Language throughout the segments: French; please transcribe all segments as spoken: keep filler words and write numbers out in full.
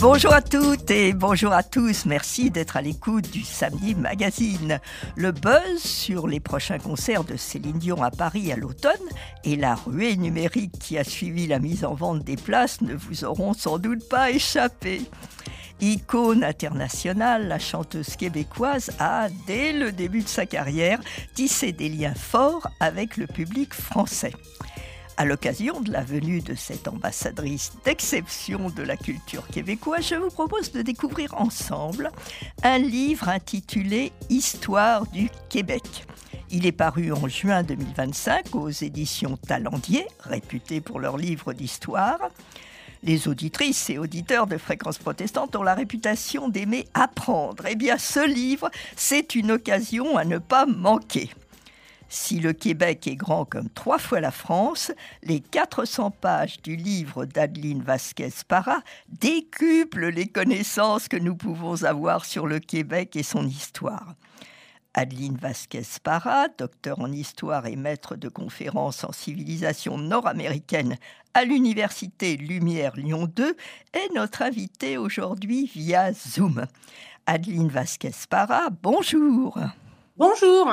Bonjour à toutes et bonjour à tous, merci d'être à l'écoute du Samedi Magazine. Le buzz sur les prochains concerts de Céline Dion à Paris à l'automne et la ruée numérique qui a suivi la mise en vente des places ne vous auront sans doute pas échappé. Icône internationale, la chanteuse québécoise a, dès le début de sa carrière, tissé des liens forts avec le public français. À l'occasion de la venue de cette ambassadrice d'exception de la culture québécoise, je vous propose de découvrir ensemble un livre intitulé « Histoire du Québec ». Il est paru en juin deux mille vingt-cinq aux éditions Talendier, réputées pour leurs livres d'histoire. Les auditrices et auditeurs de Fréquence Protestante ont la réputation d'aimer apprendre. Eh bien, ce livre, c'est une occasion à ne pas manquer. Si le Québec est grand comme trois fois la France, les quatre cents pages du livre d'Adeline Vasquez-Para décuplent les connaissances que nous pouvons avoir sur le Québec et son histoire. Adeline Vasquez-Para, docteur en histoire et maître de conférences en civilisation nord-américaine à l'université Lumière Lyon deux, est notre invitée aujourd'hui via Zoom. Adeline Vasquez-Para, bonjour. Bonjour.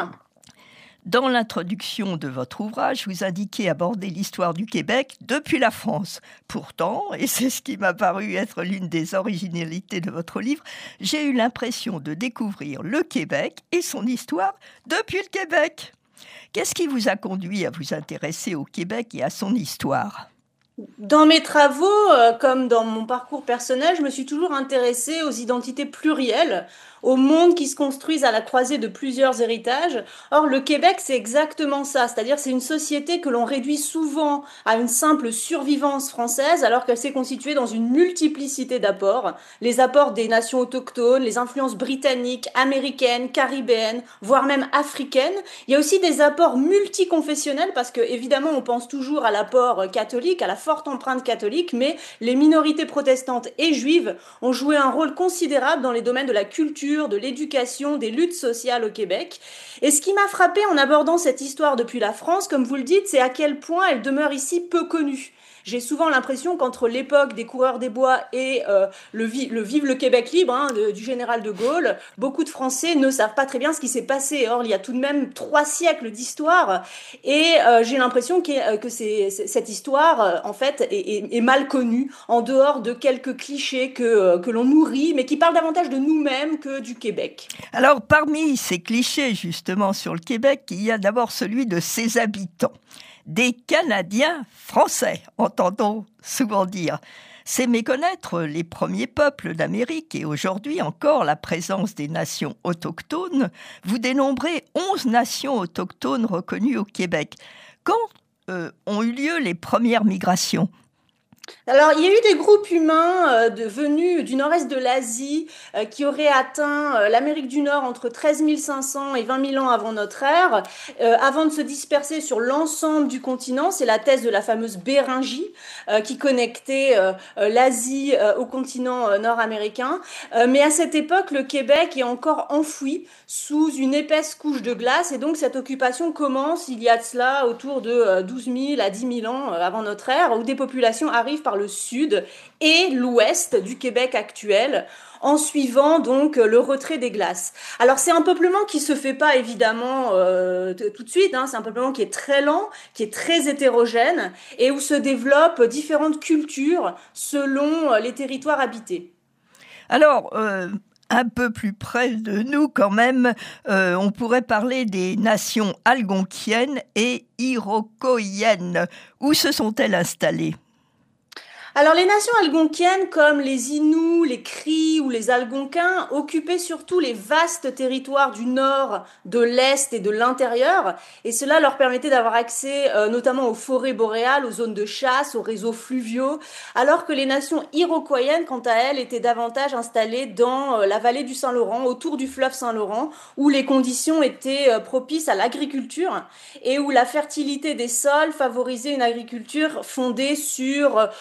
Dans l'introduction de votre ouvrage, vous indiquez aborder l'histoire du Québec depuis la France. Pourtant, et c'est ce qui m'a paru être l'une des originalités de votre livre, j'ai eu l'impression de découvrir le Québec et son histoire depuis le Québec. Qu'est-ce qui vous a conduit à vous intéresser au Québec et à son histoire ? Dans mes travaux, euh, comme dans mon parcours personnel, je me suis toujours intéressée aux identités plurielles, aux mondes qui se construisent à la croisée de plusieurs héritages. Or, le Québec, c'est exactement ça, c'est-à-dire c'est une société que l'on réduit souvent à une simple survivance française, alors qu'elle s'est constituée dans une multiplicité d'apports. Les apports des nations autochtones, les influences britanniques, américaines, caribéennes, voire même africaines. Il y a aussi des apports multiconfessionnels, parce que évidemment, on pense toujours à l'apport catholique, à la forte empreinte catholique, mais les minorités protestantes et juives ont joué un rôle considérable dans les domaines de la culture, de l'éducation, des luttes sociales au Québec. Et ce qui m'a frappé en abordant cette histoire depuis la France, comme vous le dites, c'est à quel point elle demeure ici peu connue. J'ai souvent l'impression qu'entre l'époque des coureurs des bois et euh, le, vi- le Vive le Québec libre hein, de, du général de Gaulle, beaucoup de Français ne savent pas très bien ce qui s'est passé. Or, il y a tout de même trois siècles d'histoire et euh, j'ai l'impression que, que c'est, c'est, cette histoire, euh, en fait, est, est, est mal connue, en dehors de quelques clichés que, euh, que l'on nourrit, mais qui parlent davantage de nous-mêmes que du Québec. Alors, parmi ces clichés, justement, sur le Québec, il y a d'abord celui de ses habitants. Des Canadiens français, entend-on souvent dire. C'est méconnaître les premiers peuples d'Amérique et aujourd'hui encore la présence des nations autochtones. Vous dénombrez onze nations autochtones reconnues au Québec. Quand euh, ont eu lieu les premières migrations ? Alors, il y a eu des groupes humains euh, de, venus du nord-est de l'Asie euh, qui auraient atteint euh, l'Amérique du Nord entre treize mille cinq cents et vingt mille ans avant notre ère, euh, avant de se disperser sur l'ensemble du continent. C'est la thèse de la fameuse Béringie euh, qui connectait euh, euh, l'Asie euh, au continent euh, nord-américain. Euh, mais à cette époque, le Québec est encore enfoui sous une épaisse couche de glace et donc cette occupation commence il y a de cela autour de euh, douze mille à dix mille ans euh, avant notre ère, où des populations arrivent par le sud et l'ouest du Québec actuel, en suivant donc le retrait des glaces. Alors c'est un peuplement qui se fait pas évidemment euh, t- tout de suite, hein, c'est un peuplement qui est très lent, qui est très hétérogène et où se développent différentes cultures selon les territoires habités. Alors, euh, un peu plus près de nous quand même, euh, on pourrait parler des nations algonquiennes et iroquoiennes. Où se sont-elles installées ? Alors les nations algonquiennes comme les Inuits, les Cris ou les Algonquins occupaient surtout les vastes territoires du nord, de l'est et de l'intérieur et cela leur permettait d'avoir accès euh, notamment aux forêts boréales, aux zones de chasse, aux réseaux fluviaux, alors que les nations iroquoiennes quant à elles étaient davantage installées dans euh, la vallée du Saint-Laurent, autour du fleuve Saint-Laurent, où les conditions étaient euh, propices à l'agriculture et où la fertilité des sols favorisait une agriculture fondée sur euh, des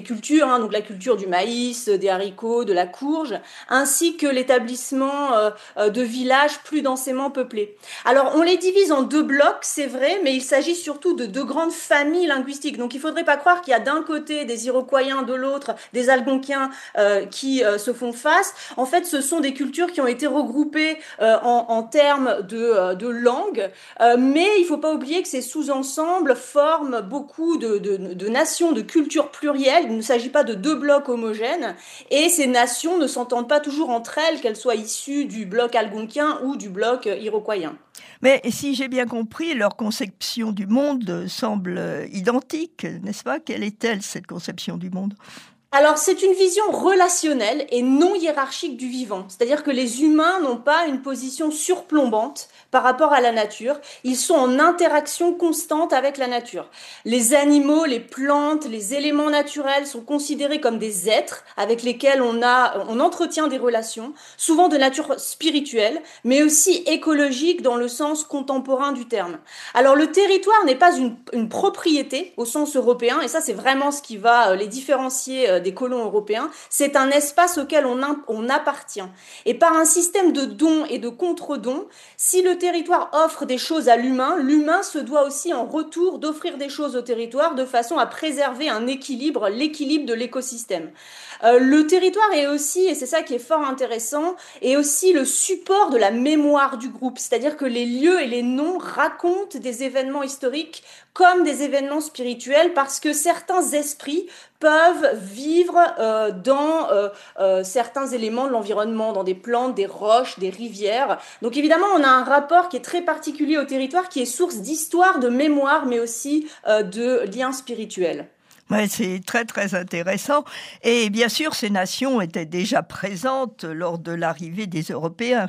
des cultures, hein, donc la culture du maïs, des haricots, de la courge, ainsi que l'établissement euh, de villages plus densément peuplés. Alors on les divise en deux blocs, c'est vrai, mais il s'agit surtout de deux grandes familles linguistiques. Donc il ne faudrait pas croire qu'il y a d'un côté des Iroquoiens, de l'autre des Algonquiens euh, qui euh, se font face. En fait, ce sont des cultures qui ont été regroupées euh, en, en termes de, euh, de langue, euh, mais il ne faut pas oublier que ces sous-ensembles forment beaucoup de, de, de nations, de cultures plurielles. Il ne s'agit pas de deux blocs homogènes, et ces nations ne s'entendent pas toujours entre elles, qu'elles soient issues du bloc algonquin ou du bloc iroquoien. Mais si j'ai bien compris, leur conception du monde semble identique, n'est-ce pas? Quelle est-elle, cette conception du monde? Alors, c'est une vision relationnelle et non hiérarchique du vivant. C'est-à-dire que les humains n'ont pas une position surplombante par rapport à la nature. Ils sont en interaction constante avec la nature. Les animaux, les plantes, les éléments naturels sont considérés comme des êtres avec lesquels on a, on entretient des relations, souvent de nature spirituelle, mais aussi écologique dans le sens contemporain du terme. Alors, le territoire n'est pas une, une propriété au sens européen, et ça, c'est vraiment ce qui va les différencier des colons européens, c'est un espace auquel on, on appartient. Et par un système de dons et de contre-dons, si le territoire offre des choses à l'humain, l'humain se doit aussi en retour d'offrir des choses au territoire de façon à préserver un équilibre, l'équilibre de l'écosystème. Euh, le territoire est aussi, et c'est ça qui est fort intéressant, est aussi le support de la mémoire du groupe, c'est-à-dire que les lieux et les noms racontent des événements historiques comme des événements spirituels parce que certains esprits peuvent vivre euh, dans euh, euh, certains éléments de l'environnement, dans des plantes, des roches, des rivières. Donc évidemment, on a un rapport qui est très particulier au territoire, qui est source d'histoire, de mémoire, mais aussi euh, de liens spirituels. Ouais, c'est très très intéressant. Et bien sûr, ces nations étaient déjà présentes lors de l'arrivée des Européens.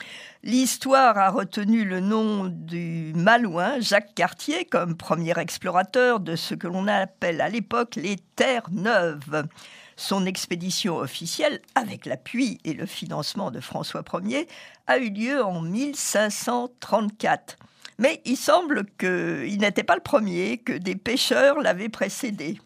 L'histoire a retenu le nom du Malouin, Jacques Cartier, comme premier explorateur de ce que l'on appelle à l'époque les Terres Neuves. Son expédition officielle, avec l'appui et le financement de François Ier, a eu lieu en mille cinq cent trente-quatre. Mais il semble qu'il n'était pas le premier, que des pêcheurs l'avaient précédé.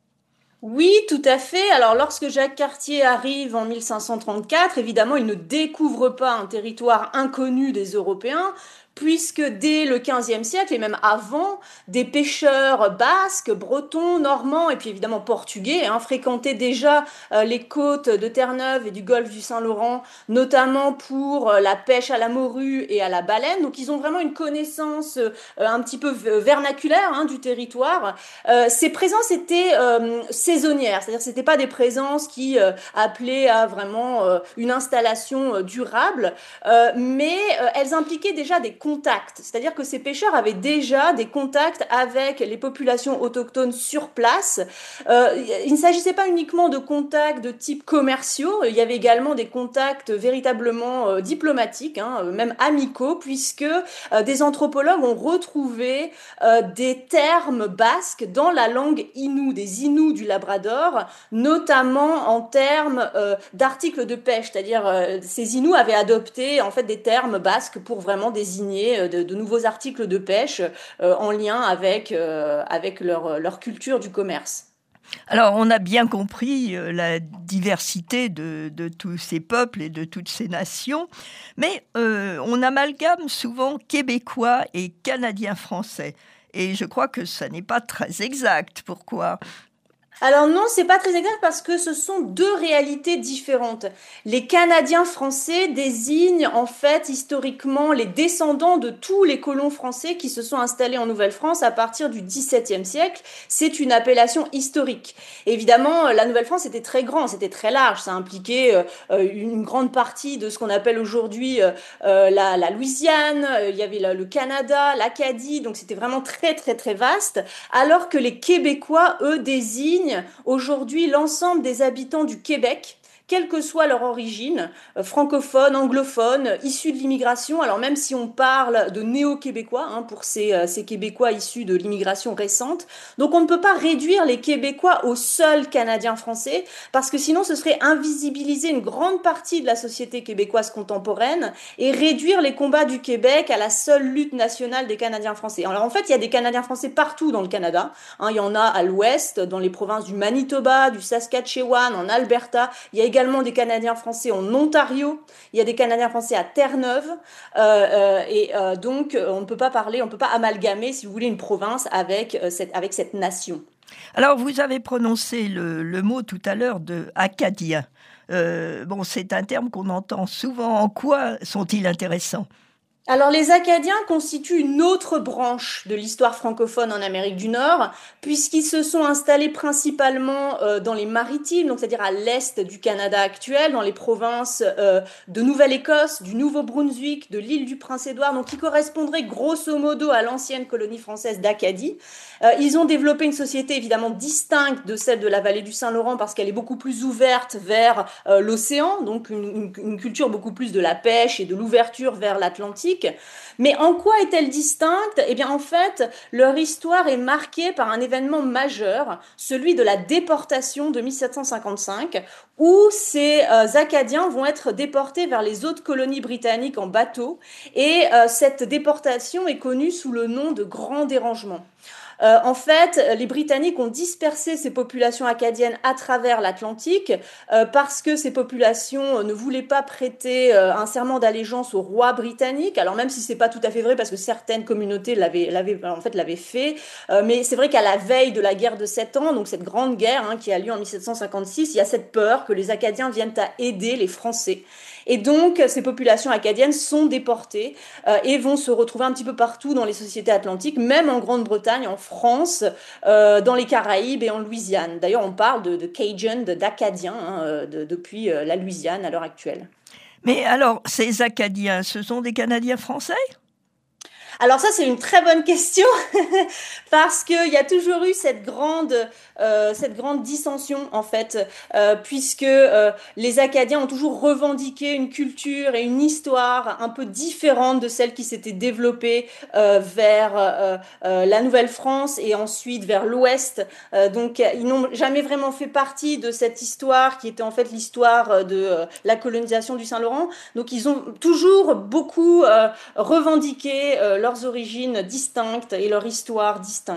Oui, tout à fait. Alors, lorsque Jacques Cartier arrive en mille cinq cent trente-quatre, évidemment, il ne découvre pas un territoire inconnu des Européens, puisque dès le quinzième siècle, et même avant, des pêcheurs basques, bretons, normands, et puis évidemment portugais, hein, fréquentaient déjà euh, les côtes de Terre-Neuve et du golfe du Saint-Laurent, notamment pour euh, la pêche à la morue et à la baleine. Donc, ils ont vraiment une connaissance euh, un petit peu vernaculaire hein, du territoire. Euh, ces présences étaient euh, saisonnières, c'est-à-dire que c'était pas des présences qui euh, appelaient à vraiment euh, une installation euh, durable, euh, mais euh, elles impliquaient déjà des contacts, c'est-à-dire que ces pêcheurs avaient déjà des contacts avec les populations autochtones sur place. Euh, il ne s'agissait pas uniquement de contacts de type commerciaux, il y avait également des contacts véritablement euh, diplomatiques, hein, même amicaux, puisque euh, des anthropologues ont retrouvé euh, des termes basques dans la langue Innu, des Innus du Labrador, notamment en termes euh, d'articles de pêche, c'est-à-dire euh, ces Innus avaient adopté en fait des termes basques pour vraiment désigner De, de nouveaux articles de pêche euh, en lien avec, euh, avec leur, leur culture du commerce. Alors, on a bien compris euh, la diversité de, de tous ces peuples et de toutes ces nations, mais euh, on amalgame souvent Québécois et Canadiens français. Et je crois que ça n'est pas très exact. Pourquoi ? Alors non, c'est pas très exact parce que ce sont deux réalités différentes. Les Canadiens français désignent en fait historiquement les descendants de tous les colons français qui se sont installés en Nouvelle-France à partir du dix-septième siècle. C'est une appellation historique. Évidemment, la Nouvelle-France était très grande, c'était très large. Ça impliquait euh, une grande partie de ce qu'on appelle aujourd'hui euh, la, la Louisiane. Il y avait le, le Canada, l'Acadie, donc c'était vraiment très très très vaste. Alors que les Québécois, eux, désignent aujourd'hui l'ensemble des habitants du Québec quelle que soit leur origine, euh, francophone, anglophone, issue de l'immigration. Alors même si on parle de néo-québécois, hein, pour ces, euh, ces Québécois issus de l'immigration récente, donc on ne peut pas réduire les Québécois aux seuls Canadiens français, parce que sinon ce serait invisibiliser une grande partie de la société québécoise contemporaine et réduire les combats du Québec à la seule lutte nationale des Canadiens français. Alors en fait, il y a des Canadiens français partout dans le Canada. Hein, il y en a à l'ouest, dans les provinces du Manitoba, du Saskatchewan, en Alberta. Il y a également des Canadiens français en Ontario. Il y a des Canadiens français à Terre-Neuve. Euh, euh, et euh, donc, on ne peut pas parler, on ne peut pas amalgamer, si vous voulez, une province avec, euh, cette, avec cette nation. Alors, vous avez prononcé le, le mot tout à l'heure de acadien. Euh, bon, c'est un terme qu'on entend souvent. En quoi sont-ils intéressants ? Alors les Acadiens constituent une autre branche de l'histoire francophone en Amérique du Nord, puisqu'ils se sont installés principalement euh, dans les maritimes, donc c'est-à-dire à l'est du Canada actuel, dans les provinces euh, de Nouvelle-Écosse, du Nouveau-Brunswick, de l'île du Prince-Édouard, donc qui correspondraient grosso modo à l'ancienne colonie française d'Acadie. Euh, ils ont développé une société évidemment distincte de celle de la vallée du Saint-Laurent parce qu'elle est beaucoup plus ouverte vers euh, l'océan, donc une, une, une culture beaucoup plus de la pêche et de l'ouverture vers l'Atlantique. Mais en quoi est-elle distincte ? Eh bien, en fait, leur histoire est marquée par un événement majeur, celui de la déportation de mille sept cent cinquante-cinq, où ces euh, Acadiens vont être déportés vers les autres colonies britanniques en bateau. Et euh, cette déportation est connue sous le nom de Grand Dérangement. Euh, en fait, les Britanniques ont dispersé ces populations acadiennes à travers l'Atlantique euh, parce que ces populations ne voulaient pas prêter euh, un serment d'allégeance au roi britannique. Alors même si c'est pas tout à fait vrai parce que certaines communautés l'avaient, l'avaient en fait l'avaient fait, euh, mais c'est vrai qu'à la veille de la guerre de Sept Ans, donc cette grande guerre hein, qui a lieu en mille sept cent cinquante-six, il y a cette peur que les Acadiens viennent à aider les Français. Et donc, ces populations acadiennes sont déportées euh, et vont se retrouver un petit peu partout dans les sociétés atlantiques, même en Grande-Bretagne, en France, euh, dans les Caraïbes et en Louisiane. D'ailleurs, on parle de, de Cajun, de, d'Acadiens, hein, de, depuis euh, la Louisiane à l'heure actuelle. Mais alors, ces Acadiens, ce sont des Canadiens français ? Alors ça, c'est une très bonne question parce qu'il y a toujours eu cette grande, euh, cette grande dissension en fait, euh, puisque euh, les Acadiens ont toujours revendiqué une culture et une histoire un peu différente de celle qui s'était développée euh, vers euh, euh, la Nouvelle-France et ensuite vers l'Ouest. Euh, donc ils n'ont jamais vraiment fait partie de cette histoire qui était en fait l'histoire de euh, la colonisation du Saint-Laurent. Donc ils ont toujours beaucoup euh, revendiqué euh, leurs origines distinctes et leur histoire distincte.